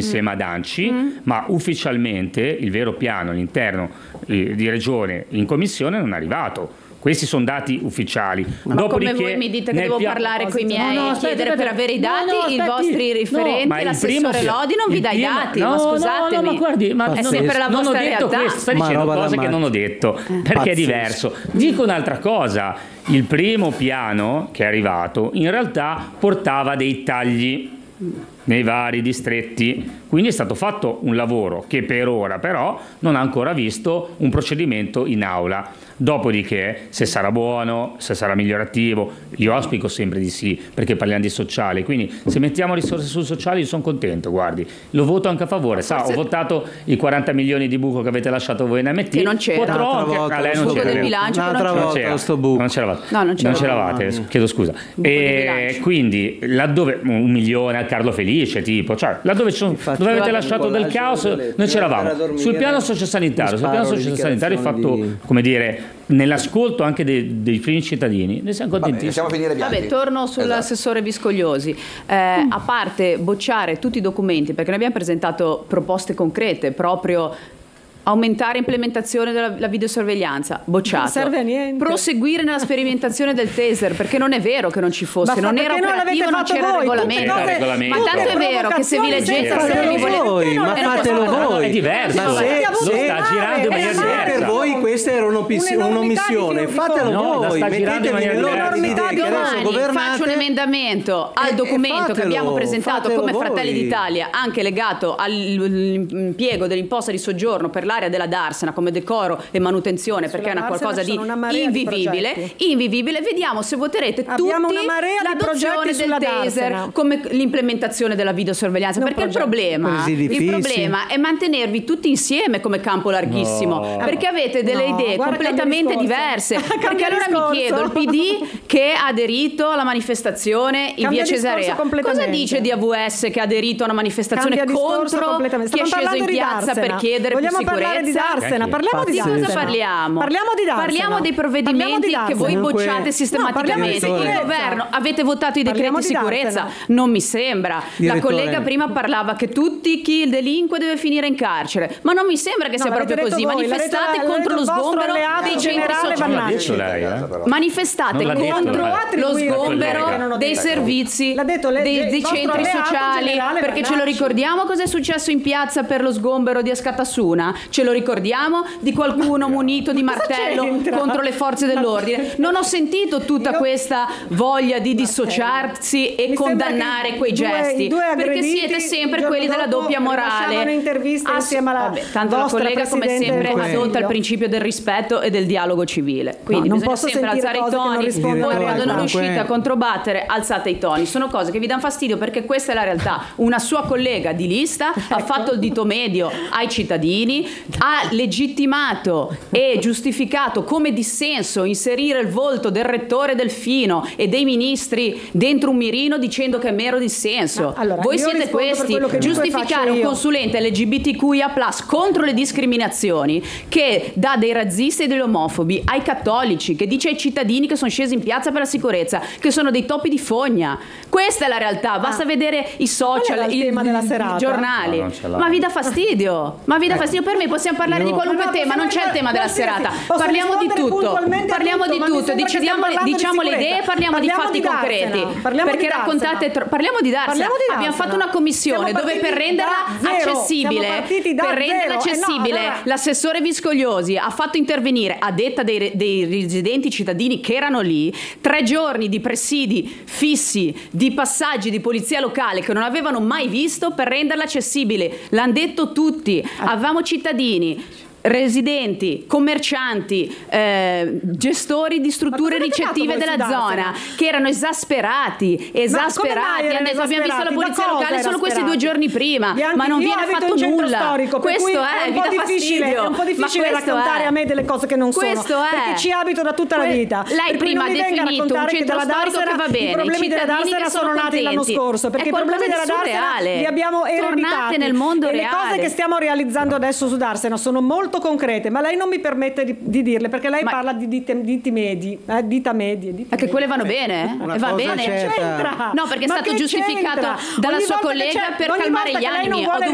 insieme ad ANCI, ma ufficialmente il vero piano all'interno di Regione in Commissione non è arrivato. Questi sono dati ufficiali. Ma come voi mi dite che devo parlare con i miei e chiedere per avere i dati, i vostri riferenti, l'assessore Lodi non vi dà i dati, ma scusatemi. No, ma guardi, è sempre la vostra realtà. Sta dicendo cose che non ho detto, perché è diverso. Dico un'altra cosa, il primo piano che è arrivato in realtà portava dei tagli nei vari distretti, quindi è stato fatto un lavoro che per ora però non ha ancora visto un procedimento in aula. Dopodiché, se sarà buono, se sarà migliorativo, io auspico sempre di sì, perché parliamo di sociale, quindi se mettiamo risorse sul sociale io sono contento, guardi, lo voto anche a favore. Ho votato i 40 milioni di buco che avete lasciato voi in MT, che non c'era. A lei non c'era. Del bilancio Non c'eravate, chiedo scusa. E quindi laddove 1 milione a Carlo Felice, tipo, cioè laddove avete lasciato del caos, noi c'eravamo. Sul piano sociosanitario, hai fatto, come dire, nell'ascolto anche dei primi cittadini, ne siamo contenti. Vabbè, torno sull'assessore Viscogliosi. A parte bocciare tutti i documenti, perché noi abbiamo presentato proposte concrete, proprio aumentare implementazione della videosorveglianza, bocciato. Non serve a niente. Proseguire nella sperimentazione del taser, perché non è vero che non ci fosse, non era operativo, non c'era regolamento. Ma tanto è vero che se vi leggete ma fatelo voi. È diverso. Ma lo sta girando in maniera diversa. Per voi questa era un'omissione, fatelo voi. Mettetevi nell'ordine che adesso governate. Faccio un emendamento al documento che abbiamo presentato come Fratelli d'Italia, anche legato all'impiego dell'imposta di soggiorno per l'area della Darsena come decoro e manutenzione, perché è una qualcosa di invivibile. Vediamo se voterete tutti l'adozione del taser come l'implementazione della videosorveglianza, perché il problema è mantenervi tutti insieme come campo larghissimo, perché avete delle idee completamente diverse. Perché allora mi chiedo, il PD che ha aderito alla manifestazione in via Cesarea, cosa dice di AVS che ha aderito a una manifestazione contro chi è sceso in piazza per chiedere più sicurezza? Di Darsena, parliamo di cosa parliamo? Parliamo dei provvedimenti che voi bocciate sistematicamente. Il governo, avete votato i decreti di sicurezza? Non mi sembra. La collega prima parlava che chi delinque deve finire in carcere, ma non mi sembra che sia proprio così. Manifestate contro lo sgombero dei centri sociali. Manifestate contro lo sgombero dei servizi, dei centri sociali, perché ce lo ricordiamo cosa è successo in piazza per lo sgombero di Askatasuna? Ce lo ricordiamo di qualcuno munito di martello contro le forze dell'ordine? Non ho sentito tutta questa voglia di dissociarsi e condannare quei gesti, perché siete sempre quelli della doppia morale. Insieme alla tanto la collega come sempre adotta il principio del rispetto e del dialogo civile, quindi bisogna sempre alzare i toni. Voi quando non riuscite a controbattere alzate i toni, sono cose che vi danno fastidio, perché questa è la realtà. Una sua collega di lista ha fatto il dito medio ai cittadini, ha legittimato e giustificato come dissenso inserire il volto del rettore Delfino e dei ministri dentro un mirino dicendo che è mero dissenso. Voi siete questi, giustificare un consulente LGBTQIA+ contro le discriminazioni, che dà dei razzisti e degli omofobi ai cattolici, che dice ai cittadini che sono scesi in piazza per la sicurezza che sono dei topi di fogna. Questa è la realtà, basta vedere i social, i giornali. Ma vi dà fastidio? Per me possiamo parlare di qualunque tema, non c'è il tema della serata. Parliamo di tutto, diciamo le idee, parliamo di fatti concreti. Perché raccontate parliamo di Darsena. Abbiamo fatto una commissione dove per renderla accessibile, l'assessore Viscogliosi ha fatto intervenire, a detta dei residenti cittadini che erano lì, 3 giorni di presidi fissi, di passaggi di polizia locale che non avevano mai visto per renderla accessibile. L'hanno detto tutti. Avevamo cittadini, residenti, commercianti, gestori di strutture ricettive della zona che erano esasperati. Abbiamo visto la polizia locale solo questi 2 giorni prima, ma non viene fatto nulla. Questo è, vi dà fastidio. È un po' difficile raccontare a me delle cose che non sono, perché ci abito da tutta la vita. Lei prima ha definito un centro storico che va bene, i problemi della Darsena sono nati l'anno scorso, perché i problemi della Darsena li abbiamo ereditati nel mondo reale. Le cose che stiamo realizzando adesso su Darsena sono molto concrete, ma lei non mi permette di dirle, perché lei parla di dita medie. Che quelle vanno bene? Va bene? C'entra. No, perché è stato giustificato dalla sua collega per calmare gli animi.